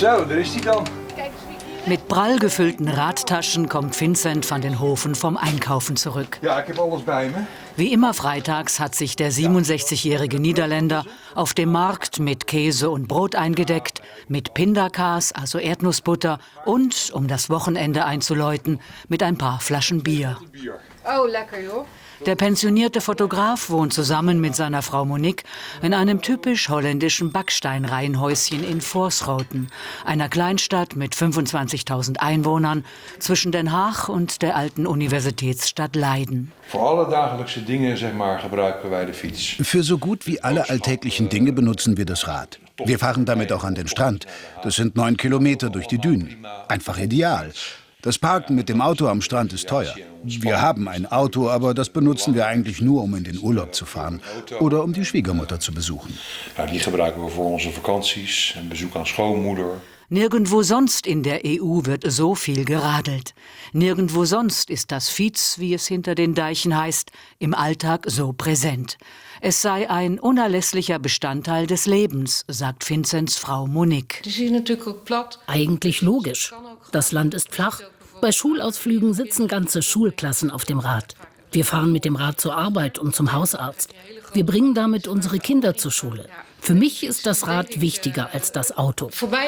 Zo, daar is die dan. Mit prall gefüllten Radtaschen kommt Vincent van den Hoven vom Einkaufen zurück. Ja, ik heb alles bij me. Wie immer freitags hat sich der 67-jährige Niederländer auf dem Markt mit Käse und Brot eingedeckt, mit Pindakaas, also Erdnussbutter und, um das Wochenende einzuläuten, mit ein paar Flaschen Bier. Oh, lekker joh. Der pensionierte Fotograf wohnt zusammen mit seiner Frau Monique in einem typisch holländischen Backsteinreihenhäuschen in Voorschoten, einer Kleinstadt mit 25.000 Einwohnern zwischen Den Haag und der alten Universitätsstadt Leiden. Voor alle dagelijkse dingen, zeg maar, gebruiken wij de fiets. Für so gut wie alle alltäglichen Dinge benutzen wir das Rad. Wir fahren damit auch an den Strand. Das sind 9 Kilometer durch die Dünen. Einfach ideal. Das Parken mit dem Auto am Strand ist teuer. Wir haben ein Auto, aber das benutzen wir eigentlich nur, um in den Urlaub zu fahren oder um die Schwiegermutter zu besuchen. Ja, die gebruiken we voor onze vakanties, een bezoek aan schoonmoeder. Nirgendwo sonst in der EU wird so viel geradelt. Nirgendwo sonst ist das Fiets, wie es hinter den Deichen heißt, im Alltag so präsent. Es sei ein unerlässlicher Bestandteil des Lebens, sagt Vincents Frau Monique. Eigentlich logisch. Das Land ist flach. Bei Schulausflügen sitzen ganze Schulklassen auf dem Rad. Wir fahren mit dem Rad zur Arbeit und zum Hausarzt. Wir bringen damit unsere Kinder zur Schule. Für mich ist das Rad wichtiger als das Auto.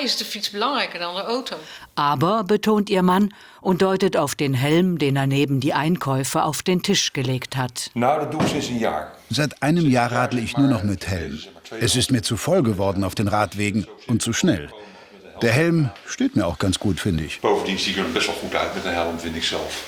Aber, betont ihr Mann und deutet auf den Helm, den er neben die Einkäufe auf den Tisch gelegt hat. Nou, dat doe ik sinds een jaar. Seit einem Jahr radle ich nur noch mit Helm. Es ist mir zu voll geworden auf den Radwegen und zu schnell. Der Helm steht mir auch ganz gut, finde ich. Bovendien zie ik er best wel goed uit met een helm, vind ik zelf.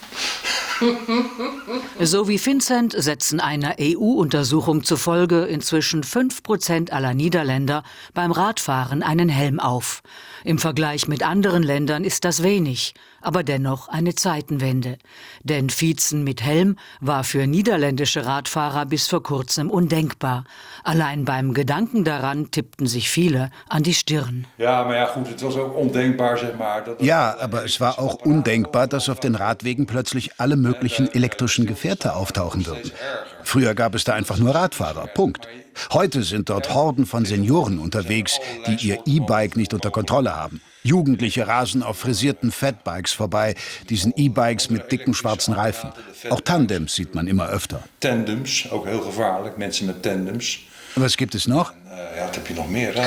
So wie Vincent setzen einer EU-Untersuchung zufolge inzwischen 5% aller Niederländer beim Radfahren einen Helm auf. Im Vergleich mit anderen Ländern ist das wenig, aber dennoch eine Zeitenwende. Denn Fietsen mit Helm war für niederländische Radfahrer bis vor kurzem undenkbar. Allein beim Gedanken daran tippten sich viele an die Stirn. Ja, maar ja, goed, het was ook ondenkbaar, zeg maar. Ja, aber es war auch undenkbar, dass auf den Radwegen plötzlich alle möglichen elektrischen Gefährte auftauchen würden. Früher gab es da einfach nur Radfahrer, Punkt. Heute sind dort Horden von Senioren unterwegs, die ihr E-Bike nicht unter Kontrolle haben. Jugendliche rasen auf frisierten Fatbikes vorbei, diesen E-Bikes mit dicken schwarzen Reifen. Auch Tandems sieht man immer öfter. Tandems, ook heel gevaarlijk, mensen met tandems. Was gibt es noch? Ja, wat heb je nog meer?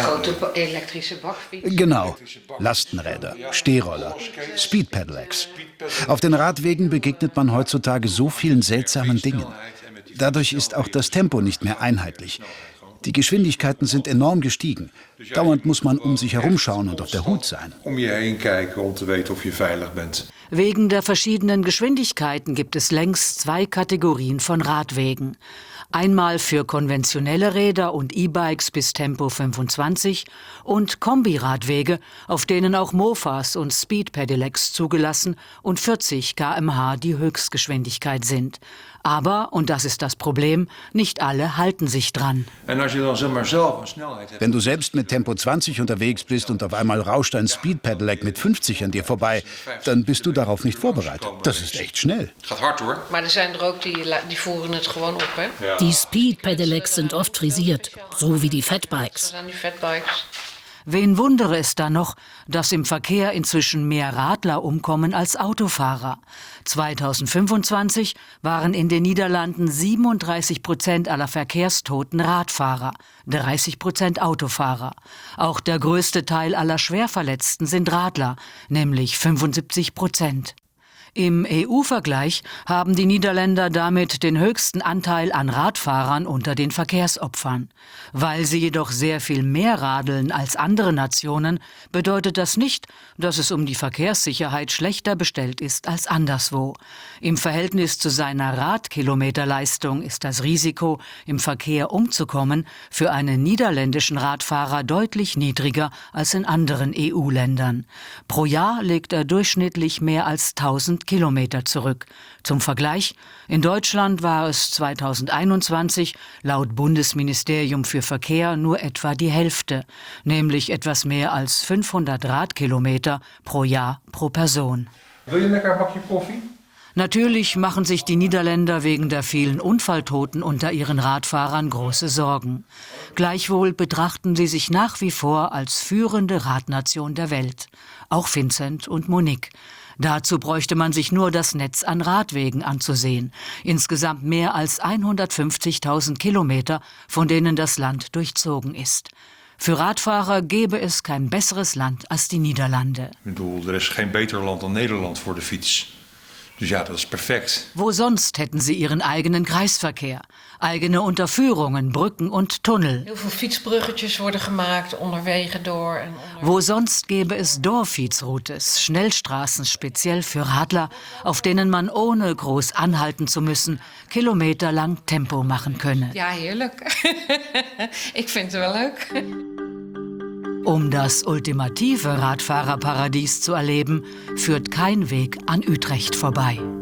Genau, Lastenräder, Stehroller, Speed-Pedelecs. Auf den Radwegen begegnet man heutzutage so vielen seltsamen Dingen. Dadurch ist auch das Tempo nicht mehr einheitlich. Die Geschwindigkeiten sind enorm gestiegen. Dauernd muss man um sich herumschauen und auf der Hut sein. Om je heen kijken om te weten of je veilig bent. Wegen der verschiedenen Geschwindigkeiten gibt es längst 2 Kategorien von Radwegen. Einmal für konventionelle Räder und E-Bikes bis Tempo 25 und Kombiradwege, auf denen auch Mofas und Speed-Pedelecs zugelassen und 40 km/h die Höchstgeschwindigkeit sind. Aber, und das ist das Problem, nicht alle halten sich dran. Wenn du selbst mit Tempo 20 unterwegs bist und auf einmal rauscht ein Speed-Pedelec mit 50 an dir vorbei, dann bist du darauf nicht vorbereitet. Das ist echt schnell. Maar er zijn er ook die voeren het gewoon op, hè? Die Speed-Pedelecs sind oft frisiert, so wie die Fatbikes. Die Fatbikes. Wen wundere es da noch, dass im Verkehr inzwischen mehr Radler umkommen als Autofahrer. 2025 waren in den Niederlanden 37% aller Verkehrstoten Radfahrer, 30% Autofahrer. Auch der größte Teil aller Schwerverletzten sind Radler, nämlich 75%. Im EU-Vergleich haben die Niederländer damit den höchsten Anteil an Radfahrern unter den Verkehrsopfern. Weil sie jedoch sehr viel mehr radeln als andere Nationen, bedeutet das nicht, dass es um die Verkehrssicherheit schlechter bestellt ist als anderswo. Im Verhältnis zu seiner Radkilometerleistung ist das Risiko, im Verkehr umzukommen, für einen niederländischen Radfahrer deutlich niedriger als in anderen EU-Ländern. Pro Jahr legt er durchschnittlich mehr als 1000 Kilometer zurück. Zum Vergleich, in Deutschland war es 2021 laut Bundesministerium für Verkehr nur etwa die Hälfte, nämlich etwas mehr als 500 Radkilometer pro Jahr pro Person. Wil je lekker een bakje koffie? Natürlich machen sich die Niederländer wegen der vielen Unfalltoten unter ihren Radfahrern große Sorgen. Gleichwohl betrachten sie sich nach wie vor als führende Radnation der Welt. Auch Vincent und Monique. Dazu bräuchte man sich nur das Netz an Radwegen anzusehen. Insgesamt mehr als 150.000 Kilometer, von denen das Land durchzogen ist. Für Radfahrer gäbe es kein besseres Land als die Niederlande. Ik bedoel, er is geen beter land dan Nederland voor de fiets. Dus ja, dat is perfect. Wo sonst hätten sie ihren eigenen Kreisverkehr, eigene Unterführungen, Brücken und Tunnel. Heel veel fietsbruggetjes worden gemaakt onderwegen door. Wo sonst gäbe es Dorffietsroutes, Schnellstraßen speziell für Radler, auf denen man ohne groß anhalten zu müssen, kilometerlang Tempo machen könne. Ja, heerlijk. Ik vind het wel leuk. Um das ultimative Radfahrerparadies zu erleben, führt kein Weg an Utrecht vorbei.